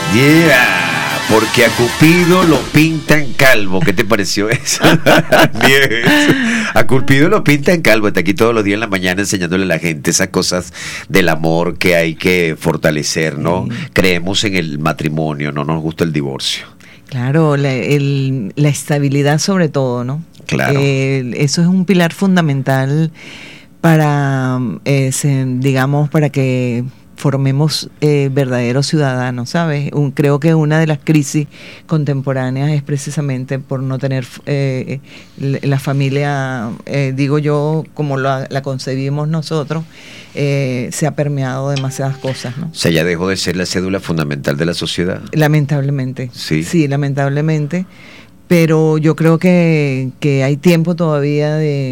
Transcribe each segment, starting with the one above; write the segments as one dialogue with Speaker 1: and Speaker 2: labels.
Speaker 1: Yeah, porque a Cupido lo pintan calvo. ¿Qué te pareció eso? Bien. A Cupido lo pintan calvo. Está aquí todos los días en la mañana enseñándole a la gente esas cosas del amor que hay que fortalecer, ¿no? Creemos en el matrimonio, no nos gusta el divorcio.
Speaker 2: Claro, la estabilidad sobre todo, ¿no?
Speaker 1: Claro.
Speaker 2: Eso es un pilar fundamental para, digamos, para que formemos verdaderos ciudadanos, ¿sabes? Creo que una de las crisis contemporáneas es precisamente por no tener la familia, digo yo, como la concebimos nosotros, se ha permeado demasiadas cosas, ¿no?
Speaker 1: O sea, ya dejó de ser la cédula fundamental de la sociedad.
Speaker 2: Lamentablemente.
Speaker 1: Sí,
Speaker 2: lamentablemente. Pero yo creo que hay tiempo todavía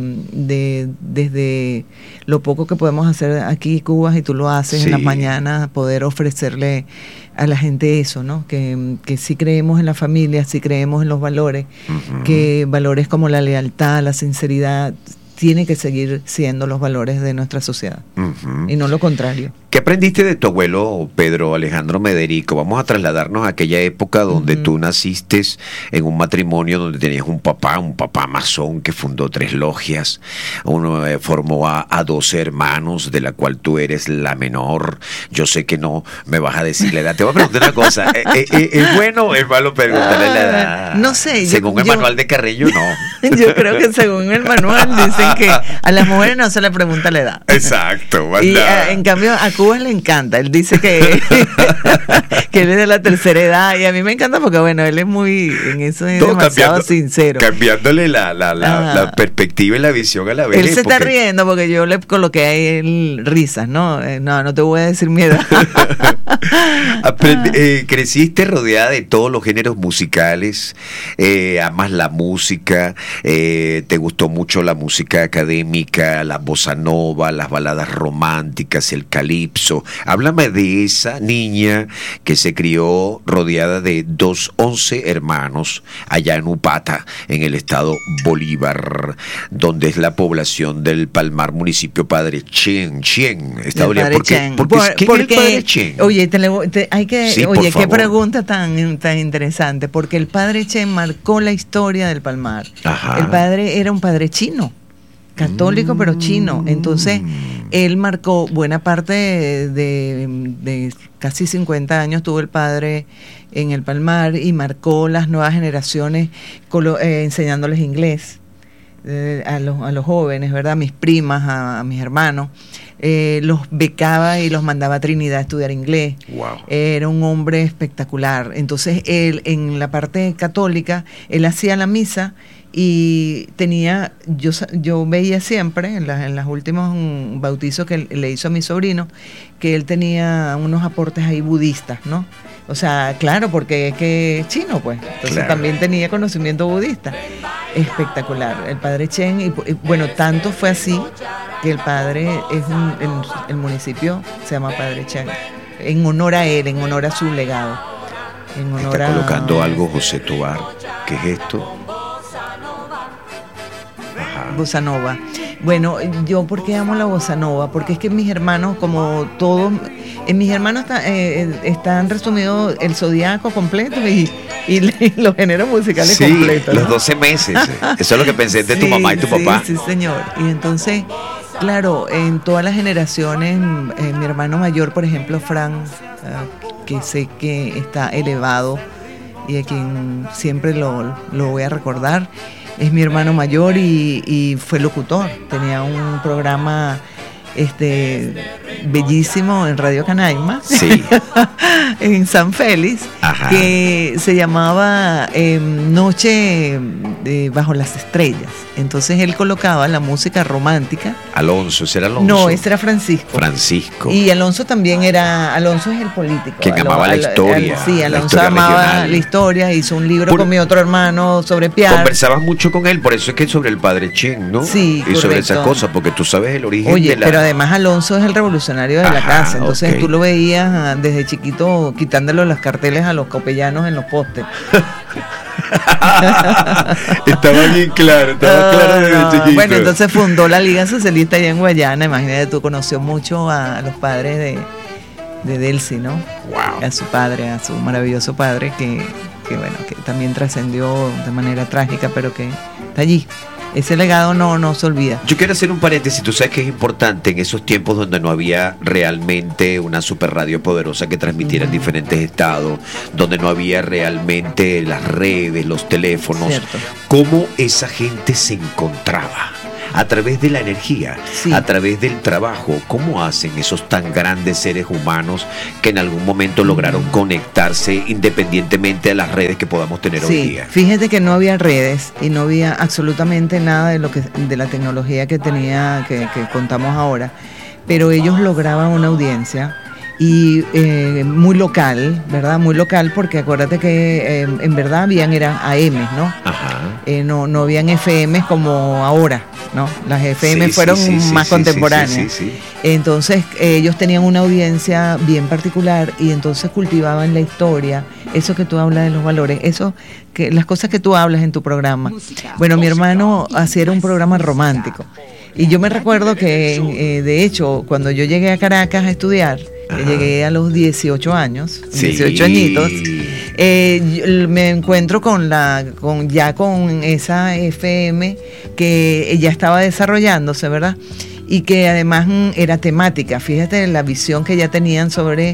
Speaker 2: desde lo poco que podemos hacer aquí, Cuba, y tú lo haces en las mañanas, poder ofrecerle a la gente eso, ¿no? Que sí creemos en la familia, sí creemos en los valores, que valores como la lealtad, la sinceridad, tiene que seguir siendo los valores de nuestra sociedad, y no lo contrario.
Speaker 1: ¿Qué aprendiste de tu abuelo Pedro Alejandro Mederico? Vamos a trasladarnos a aquella época donde tú naciste en un matrimonio donde tenías un papá masón que fundó 3 logias, uno formó a 12 hermanos, de la cual tú eres la menor. Yo sé que no me vas a decir la edad. Te voy a preguntar una cosa, ¿es bueno o es malo preguntarle la edad?
Speaker 2: No sé.
Speaker 1: Según el manual de Carrillo, no.
Speaker 2: Yo creo que según el manual dicen que a las mujeres no se le pregunta la edad.
Speaker 1: Exacto.
Speaker 2: Y en cambio a Cuba le encanta. Él dice que él es de la tercera edad, y a mí me encanta porque, bueno, él es muy, en eso es todo demasiado sincero.
Speaker 1: Cambiándole la perspectiva y la visión a la vez.
Speaker 2: Él se está riendo porque yo le coloqué a él risas, ¿no? No te voy a decir mi edad.
Speaker 1: Creciste rodeada de todos los géneros musicales, amas la música, te gustó mucho la música académica, la bossa nova, las baladas románticas, el calipso. Háblame de esa niña que se crió rodeada de 11 hermanos allá en Upata, en el estado Bolívar, donde es la población del Palmar, municipio Padre Chen, estado Bolívar. ¿Por qué es el Padre Chen?
Speaker 2: Oye, qué pregunta tan interesante, porque el Padre Chen marcó la historia del Palmar. Ajá. El padre era un padre chino, católico pero chino. Entonces él marcó buena parte de casi 50 años tuvo el padre en el Palmar, y marcó las nuevas generaciones enseñándoles inglés a los jóvenes, ¿verdad? A mis primas, a mis hermanos. Los becaba y los mandaba a Trinidad a estudiar inglés. Wow. Era un hombre espectacular. Entonces él, en la parte católica, él hacía la misa y tenía, yo veía siempre en los últimos bautizos que le hizo a mi sobrino, que él tenía unos aportes ahí budistas, ¿no? O sea, claro, porque es que es chino, pues. Entonces también tenía conocimiento budista. Espectacular. El padre Chen, y bueno, tanto fue así que el padre es el municipio se llama Padre Chen, en honor a él, en honor a su legado.
Speaker 1: Está colocando algo José Tobar. ¿Qué es esto?
Speaker 2: Bossa nova. Bueno, yo ¿por qué amo la bossa nova? Porque es que mis hermanos, como todos, en mis hermanos están resumidos el zodiaco completo y los géneros musicales completos, ¿no?
Speaker 1: Los 12 meses. Eso es lo que pensé de tu mamá y tu papá.
Speaker 2: Sí, señor. Y entonces, claro, en todas las generaciones, mi hermano mayor, por ejemplo, Fran, que sé que está elevado y a quien siempre lo voy a recordar, es mi hermano mayor y fue locutor. Tenía un programa bellísimo en Radio Canaima, sí. En San Félix. Ajá. Que se llamaba Noche bajo las estrellas. Entonces él colocaba la música romántica.
Speaker 1: Alonso, ¿ese era Alonso?
Speaker 2: No, ese era Francisco. Y Alonso también Alonso es el político.
Speaker 1: Que amaba la historia.
Speaker 2: Sí, Alonso amaba la historia, hizo un libro con mi otro hermano sobre Piar.
Speaker 1: Conversabas mucho con él, por eso es que sobre el padre Chen, ¿no?
Speaker 2: Sí,
Speaker 1: y correcto. Sobre esas cosas, porque tú sabes el origen
Speaker 2: de la... Pero además Alonso es el revolucionario de la casa, entonces tú lo veías desde chiquito quitándole los carteles a los copellanos en los postes.
Speaker 1: Estaba bien claro, desde chiquito.
Speaker 2: Bueno, entonces fundó la Liga Socialista allá en Guayana. Imagínate tú, conoció mucho a los padres Delcy, ¿no?
Speaker 1: Wow.
Speaker 2: A su padre, a su maravilloso padre, que también trascendió de manera trágica, pero que está allí. Ese legado no se olvida.
Speaker 1: Yo quiero hacer un paréntesis. Tú sabes que es importante en esos tiempos donde no había realmente una super radio poderosa que transmitiera en diferentes estados, donde no había realmente las redes, los teléfonos.
Speaker 2: Cierto.
Speaker 1: ¿Cómo esa gente se encontraba? A través de la energía,
Speaker 2: sí,
Speaker 1: a través del trabajo. ¿Cómo hacen esos tan grandes seres humanos que en algún momento lograron conectarse independientemente de las redes que podamos tener hoy día?
Speaker 2: Fíjate que no había redes y no había absolutamente nada de la tecnología que contamos ahora, pero ellos lograban una audiencia y muy local, ¿verdad? Muy local, porque acuérdate que en verdad eran AMs, ¿no?
Speaker 1: Ajá.
Speaker 2: No habían FMs como ahora, ¿no? Las FM fueron más contemporáneas.
Speaker 1: Sí.
Speaker 2: Entonces ellos tenían una audiencia bien particular y entonces cultivaban la historia, eso que tú hablas de los valores, las cosas que tú hablas en tu programa. Bueno, mi hermano hacía un programa romántico y yo me recuerdo que de hecho cuando yo llegué a Caracas a estudiar, llegué a los 18 años, 18 añitos, me encuentro con esa FM que ya estaba desarrollándose, ¿verdad? Y que además era temática. Fíjate la visión que ya tenían sobre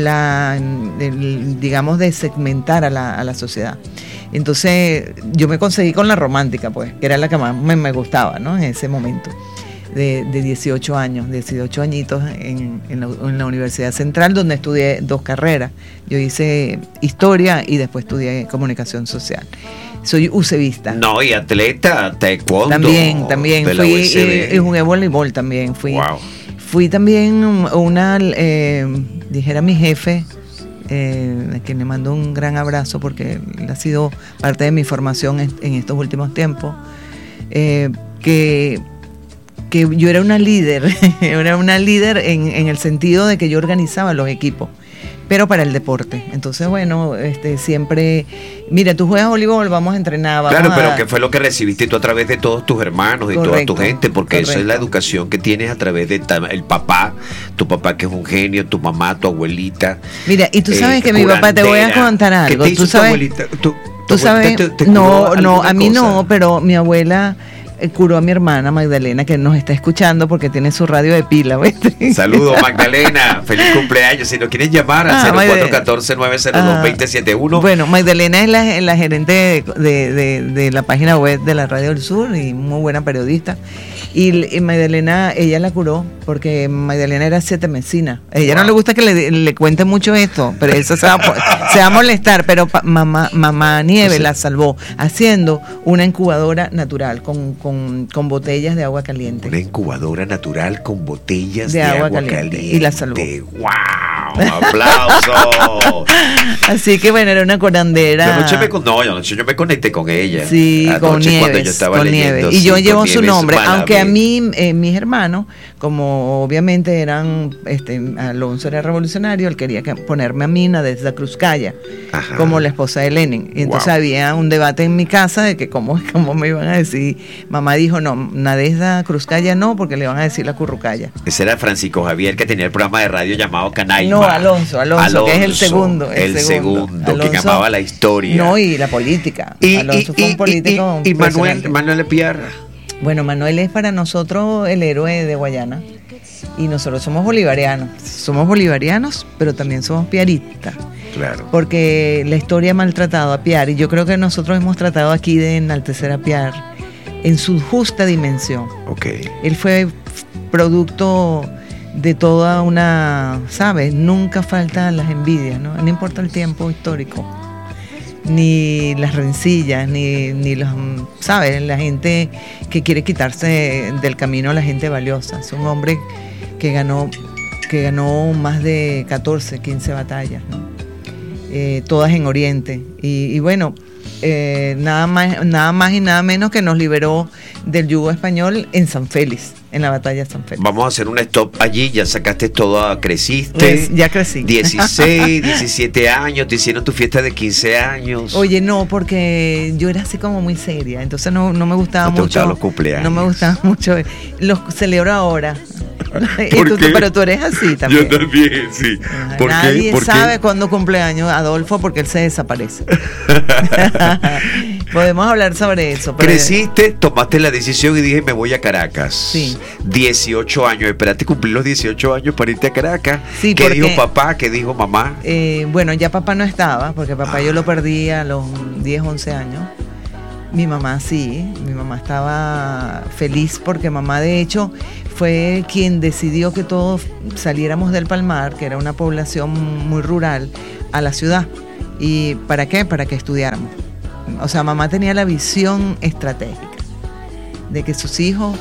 Speaker 2: digamos, de segmentar a la sociedad. La yo me conseguí con la romántica, pues, que era la que más me gustaba, ¿no? En ese momento. De 18 años, 18 añitos en la Universidad Central, donde estudié 2 carreras. Yo hice historia y después estudié comunicación social. Soy UCBista.
Speaker 1: No, y atleta, taekwondo.
Speaker 2: También. Y jugué voleibol también. Fui también dijera mi jefe, a quien le mando un gran abrazo porque él ha sido parte de mi formación en estos últimos tiempos, que yo era una líder, en el sentido de que yo organizaba los equipos, pero para el deporte. Entonces, bueno, siempre, mira, tú juegas voleibol, vamos a entrenar.
Speaker 1: Claro, pero ¿qué fue lo que recibiste tú a través de todos tus hermanos y toda tu gente? Porque esa es la educación que tienes a través de el papá, tu papá que es un genio, tu mamá, tu abuelita.
Speaker 2: Mira, y tú sabes que mi papá, te voy a contar algo.
Speaker 1: ¿Qué te hizo
Speaker 2: tu
Speaker 1: abuelita?
Speaker 2: ¿Tú sabes? No, a mí no, pero mi abuela curó a mi hermana Magdalena, que nos está escuchando porque tiene su radio de pila, ¿viste?
Speaker 1: Saludos, Magdalena, feliz cumpleaños. Si nos quieren llamar al 0414-902-2071.
Speaker 2: Bueno, Magdalena es la gerente de la página web de la Radio del Sur y muy buena periodista. Y Magdalena, ella la curó porque Magdalena era 7 mesina. A ella no le gusta que le cuente mucho esto, pero eso se va a molestar. Pero mamá Nieve la salvó haciendo una incubadora natural con botellas de agua caliente.
Speaker 1: Una incubadora natural con botellas de agua caliente.
Speaker 2: Y la salvó.
Speaker 1: ¡Wow! ¡Aplausos!
Speaker 2: Así que bueno, era una curandera.
Speaker 1: Anoche yo me conecté con ella.
Speaker 2: Sí, con Nieves.
Speaker 1: Cuando yo estaba leyendo.
Speaker 2: Y yo llevo su nombre, aunque a mí, mis hermanos, como obviamente Alonso era revolucionario, él quería ponerme a mí Nadezhda Krúpskaya como la esposa de Lenin. Y entonces había un debate en mi casa de que cómo me iban a decir. Mamá dijo, no, Nadezhda Krúpskaya no, porque le van a decir la currucaya.
Speaker 1: Ese era Francisco Javier, que tenía el programa de radio llamado Canaima.
Speaker 2: No, Alonso, que es el segundo.
Speaker 1: El segundo, Alonso, que llamaba la historia.
Speaker 2: No, y la política. Alonso fue un político.
Speaker 1: Y Manuel Espiarra.
Speaker 2: Bueno, Manuel es para nosotros el héroe de Guayana. Y nosotros somos bolivarianos. Somos bolivarianos, pero también somos piaristas.
Speaker 1: Claro.
Speaker 2: Porque la historia ha maltratado a Piar. Y yo creo que nosotros hemos tratado aquí de enaltecer a Piar en su justa dimensión.
Speaker 1: Okay.
Speaker 2: Él fue producto de toda una, ¿sabes? Nunca faltan las envidias, ¿no? No importa el tiempo histórico, ni las rencillas, ni los, ¿sabes? La gente que quiere quitarse del camino a la gente valiosa. Es un hombre que ganó más de 14, 15 batallas, ¿no? Todas en Oriente. Y bueno, nada más y nada menos que nos liberó del yugo español en San Félix, en la batalla de San Félix.
Speaker 1: Vamos a hacer un stop allí. Ya sacaste todo, creciste.
Speaker 2: Ya crecí.
Speaker 1: 16, 17 años, te hicieron tu fiesta de 15 años.
Speaker 2: Oye, no, porque yo era así como muy seria, entonces no me gustaba mucho.
Speaker 1: Los cumpleaños.
Speaker 2: No me gustaba mucho. Los celebro ahora. Pero tú eres así también.
Speaker 1: Yo también, sí.
Speaker 2: Nadie sabe cuándo cumpleaños Adolfo porque él se desaparece. Podemos hablar sobre eso.
Speaker 1: Creciste, tomaste la decisión y dije, me voy a Caracas.
Speaker 2: Sí.
Speaker 1: 18 años. Espérate cumplir los 18 años para irte a Caracas.
Speaker 2: Sí,
Speaker 1: ¿Qué dijo papá? ¿Qué dijo mamá?
Speaker 2: Bueno, ya papá no estaba, porque papá yo lo perdí a los 10, 11 años. Mi mamá sí, mi mamá estaba feliz porque mamá de hecho fue quien decidió que todos saliéramos del Palmar, que era una población muy rural, a la ciudad. ¿Y para qué? Para que estudiáramos. O sea, mamá tenía la visión estratégica de que sus hijos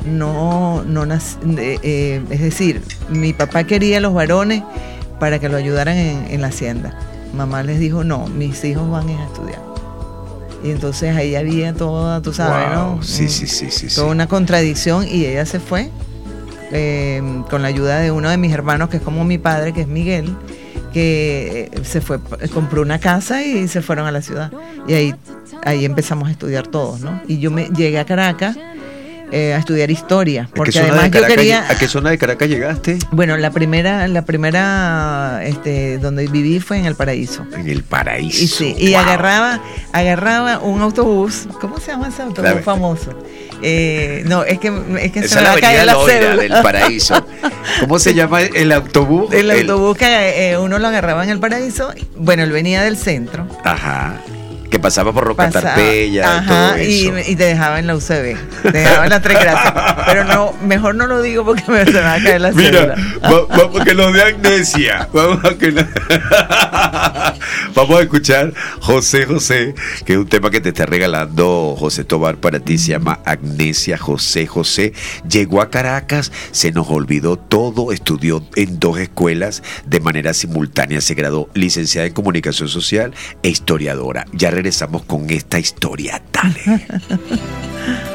Speaker 2: es decir, mi papá quería a los varones para que lo ayudaran en la hacienda. Mamá les dijo, no, mis hijos van a estudiar. Y entonces ahí había toda, tú sabes,
Speaker 1: wow,
Speaker 2: ¿no?
Speaker 1: Sí.
Speaker 2: Toda una contradicción y ella se fue con la ayuda de uno de mis hermanos, que es como mi padre, que es Miguel, que se fue, compró una casa y se fueron a la ciudad. Y ahí empezamos a estudiar todos, ¿no? Y yo llegué a Caracas a estudiar historia, porque además yo quería...
Speaker 1: ¿A qué zona de Caracas llegaste?
Speaker 2: Bueno, la primera donde viví fue en El Paraíso.
Speaker 1: En El Paraíso.
Speaker 2: Y sí, y agarraba un autobús. ¿Cómo se llama ese autobús famoso? No, es que se me va a caer la cédula
Speaker 1: del Paraíso. ¿Cómo se llama el autobús?
Speaker 2: El autobús que uno lo agarraba en El Paraíso. Bueno, él venía del centro.
Speaker 1: Ajá. Que pasaba por Roca Tarpeya.
Speaker 2: Ajá,
Speaker 1: todo eso.
Speaker 2: Y te dejaba en la UCB. Te dejaba en las Tres Gracias. Pero no, mejor no lo digo porque se me va a caer la cédula.
Speaker 1: Vamos a que nos dé amnesia. Vamos a escuchar José, que es un tema que te está regalando José Tobar para ti. Se llama Amnesia. José llegó a Caracas, se nos olvidó todo, estudió en 2 escuelas de manera simultánea, se graduó licenciada en Comunicación Social e historiadora. Ya regresamos con esta historia. Dale.